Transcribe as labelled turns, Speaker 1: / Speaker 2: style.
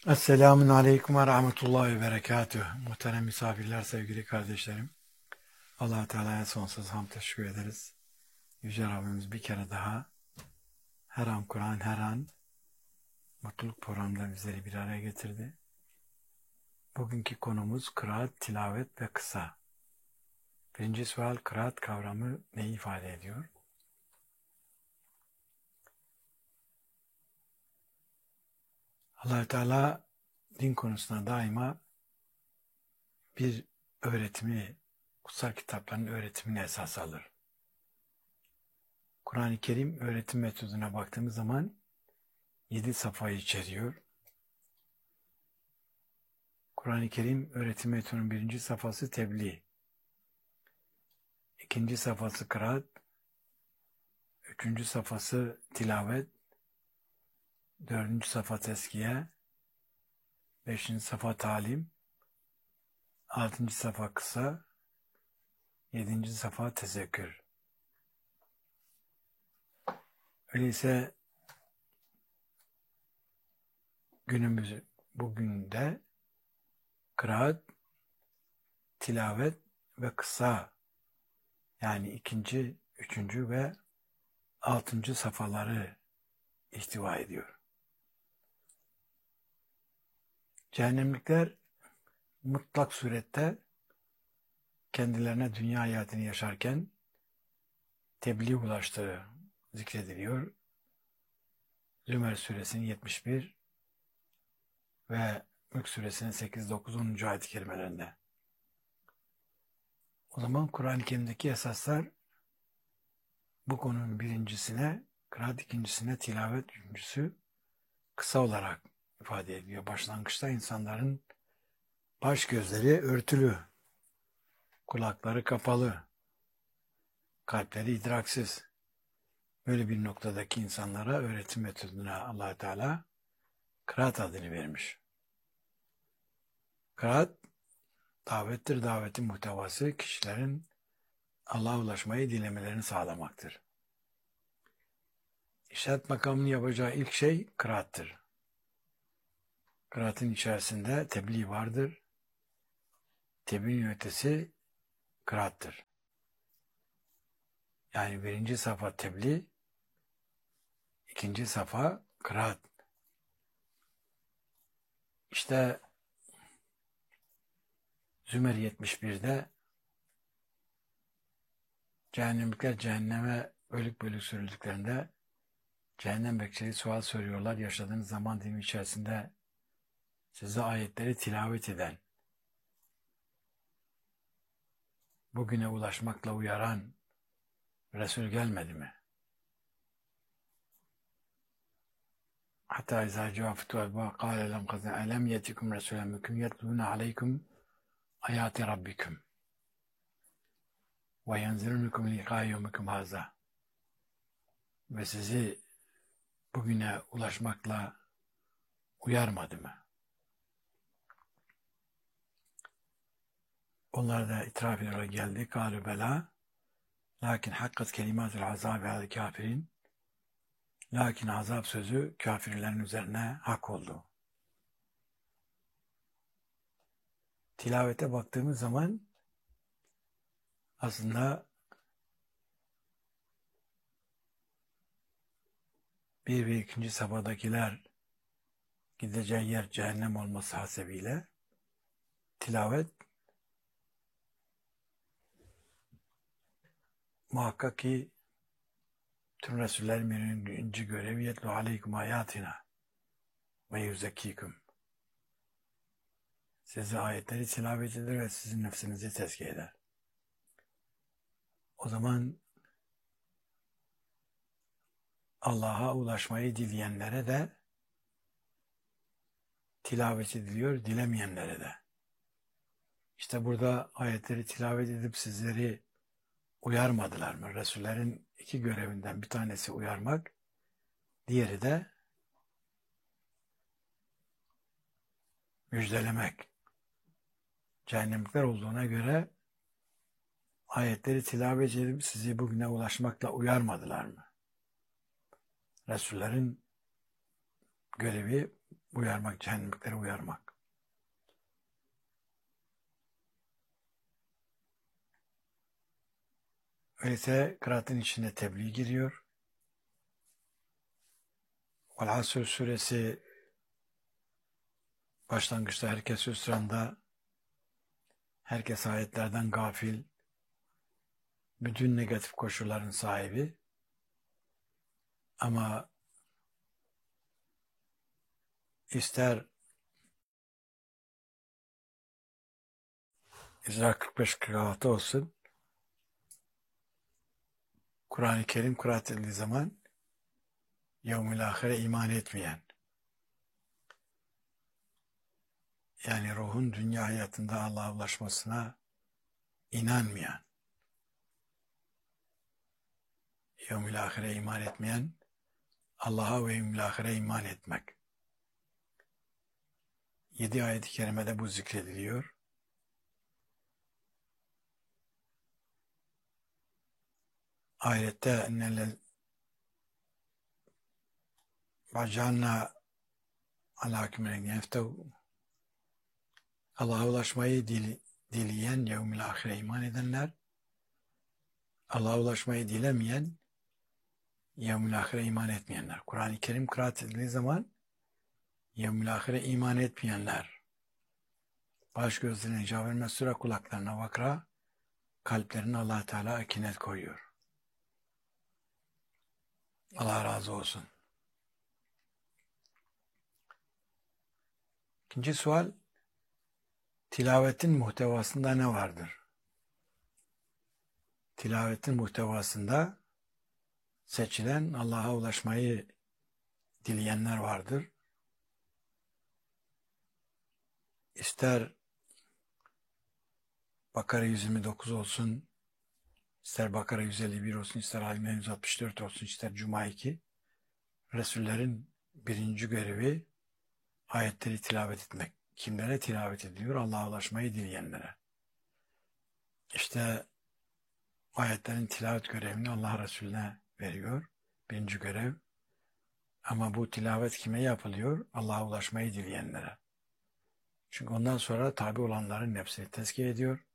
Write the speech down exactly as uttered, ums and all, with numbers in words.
Speaker 1: Esselamun Aleyküm ve Rahmetullahi ve Berekatüh. Muhterem misafirler, sevgili kardeşlerim. Allah Teala'ya sonsuz hamd teşekkür ederiz. Yüce Rabbimiz bir kere daha her an Kur'an, her an mutluluk programında bizleri bir araya getirdi. Bugünkü konumuz kıraat, tilavet ve kısa. Birinci sual, kıraat kavramı neyi ifade ediyor? Allah Teala din konusunda daima bir öğretimi, kutsal kitapların öğretimini esas alır. Kur'an-ı Kerim öğretim metoduna baktığımız zaman yedi safhayı içeriyor. Kur'an-ı Kerim öğretim metodunun birinci safhası tebliğ, ikinci safhası kıraat, üçüncü safhası tilavet, dördüncü safha teskiye, beşinci safha talim, altıncı safha kısa, yedinci safha tezekkür. Öyleyse günümüz bugün de kıraat, tilavet ve kısa, yani ikinci, üçüncü ve altıncı safhaları ihtiva ediyor. Cehennemlikler mutlak surette kendilerine dünya hayatını yaşarken tebliğ ulaştığı zikrediliyor. Zümer suresinin yetmiş bir ve Mülk suresinin sekiz, dokuz, onuncu ayet-i kerimelerinde. O zaman Kur'an-ı Kerim'deki esaslar bu konunun birincisine kıraat, ikincisine tilavet, üçüncüsü kısa olarak ifade ediyor. Başlangıçta insanların baş gözleri örtülü, kulakları kapalı, kalpleri idraksiz. Böyle bir noktadaki insanlara öğretim metoduna Allah Teala kıraat adını vermiş. Kıraat davettir. Davetin muhtevası kişilerin Allah'a ulaşmayı dilemelerini sağlamaktır. İşaret makamının yapacağı ilk şey kıraattır. Kıraatın içerisinde tebliğ vardır. Tebliğin ötesi kıraattır. Yani birinci safha tebliğ, ikinci safha kıraat. İşte Zümer yetmiş birde cehennemlikler cehenneme bölük bölük sürüldüklerinde cehennem bekçileri sual soruyorlar. Yaşadığınız zaman dilimi içerisinde size ayetleri tilavet eden, bugüne ulaşmakla uyaran Resul gelmedi mi? Hatta izâ cevâfetû elbâ kâle lem kazâ elem yetikum resûlen minkum yetlûne aleykum ayâti rabbikum ve yenzirûnekum liqâ yevmikum hâzâ. Ve sizi bugüne ulaşmakla uyarmadı mı? Onlar da itiraf ederek geldi. Kâlü belâ lakin hakkat kelimâtul azâbi alel kâfirin. Lakin azap sözü kafirlerin üzerine hak oldu. Tilavete baktığımız zaman aslında bir ve ikinci safhadakiler gideceği yer cehennem olması hasebiyle tilavet muhakkak ki tüm Resullerin birinci görevi yetlu aleykum ayatina ve yüzekkikum. Size ayetleri tilavet eder ve sizin nefsinizi tezkiye eder. O zaman Allah'a ulaşmayı dileyenlere de tilavet ediliyor, dilemeyenlere de. İşte burada ayetleri tilavet edip sizleri uyarmadılar mı? Resullerin iki görevinden bir tanesi uyarmak, diğeri de müjdelemek. Cehennemlikler olduğuna göre ayetleri tilavet edip sizi bugüne ulaşmakla uyarmadılar mı? Resullerin görevi uyarmak, cehennemlikleri uyarmak. Öyleyse kıraatın içinde tebliğ giriyor. Vel-Asr suresi başlangıçta herkes hüsranda, herkes ayetlerden gafil, bütün negatif koşulların sahibi. Ama ister İsra kırk beş kırk altı olsun, Kur'an-ı Kerim kıraat edildiği zaman yevmil ahire iman etmeyen, yani ruhun dünya hayatında Allah'a ulaşmasına inanmayan, yevmil ahire iman etmeyen, Allah'a ve yevmil ahire iman etmek. Yedi ayet-i kerimede bu zikrediliyor. Ahirette ennelle vaccanna ala hükmüne yeftev, Allah'a ulaşmayı dil, dileyen, yevmil ahire iman edenler, Allah'a ulaşmayı dilemeyen, yevmil ahire iman etmeyenler. Kur'an-ı Kerim kıraat edildiği zaman yevmil ahire iman etmeyenler, baş gözlerine icap vermez, süre kulaklarına vakra, kalplerine Allah Teala akinet koyuyor. Allah razı olsun. İkinci sual, tilavetin muhtevasında ne vardır? Tilavetin muhtevasında seçilen, Allah'a ulaşmayı dileyenler vardır. İster Bakara yüz yirmi dokuz olsun, ister Bakara yüz elli bir olsun, ister Ali yüz altmış dört olsun, ister Cuma iki. Resullerin birinci görevi ayetleri tilavet etmek. Kimlere tilavet ediliyor? Allah'a ulaşmayı dileyenlere. İşte ayetlerin tilavet görevini Allah Resulüne veriyor. Birinci görev. Ama bu tilavet kime yapılıyor? Allah'a ulaşmayı dileyenlere. Çünkü ondan sonra tabi olanların nefsini tezkiye ediyor.